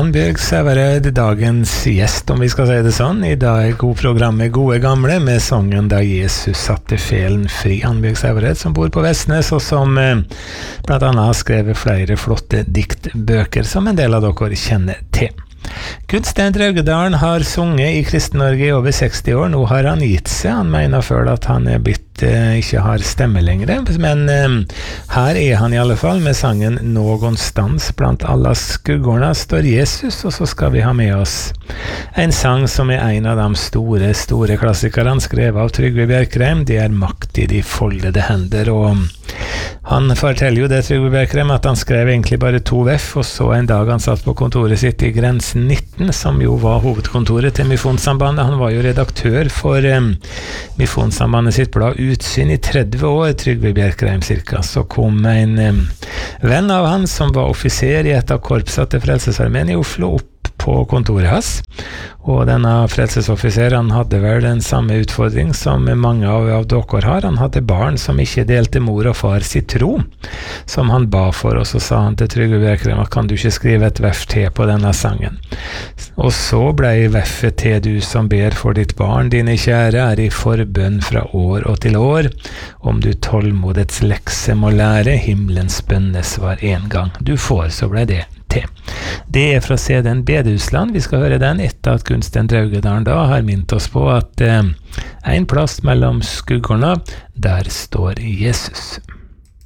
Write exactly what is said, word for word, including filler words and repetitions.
Annbjørg Sævareid, dagens gjest, om vi skal si det sånn. I dag er god programmet Gode Gamle med sangen Da Jesus satte felen fri. Annbjørg Sævareid som bor på Vestnes, og som eh, blant annet har skrevet flere flotte diktbøker som en del av dere kjenner til. Gunstein Draugedalen har sunget i Kristen-Norge i over seksti år. Nå har han gitt seg. Han mener selv at han er blitt eh, ikke har stemme lenger, men eh, her er han i alle fall med sangen Någonstans blant alla skuggorna står Jesus, og så skal vi ha med oss en sang som er en av de store, store klassikerne skrevet av Trygve Bjerkreim. Det er Makt i de foldede hender, og han forteller jo det, Trygve Bjerkreim, at han skrev egentlig bare to veff, og så en dag han satt på kontoret sitt i Grensen nitten, som jo var hovedkontoret til Misjonssambandet. Han var jo redaktør for um, Misjonssambandet sitt blad Utsyn i tretti år, Trygve Bjerkreim cirka. Så kom en um, venn av han som var offiser i et av korpsene til Frelsesarmeen i Oslo opp på kontoret hans, og denne frelsesoffiseren hadde vel den samme utfordring som mange av, av dere har. Han hadde barn som ikke delte mor og far sitt tro, som han ba for, og så sa han til Trygve Bjerkreim at kan du ikke skrive et veff til på denne sangen? Og så ble veffet til du som ber for ditt barn, dine kjære, er i forbønn fra år og til år, om du tålmodets lekse må lære, himmelens bønnesvar en gang du får, så ble det til. Det er fra C D-en Bedehusland. Vi skal høre den etter at Gunstein Draugedalen da har minnet oss på at eh, en plass mellom skuggorna, der står Jesus.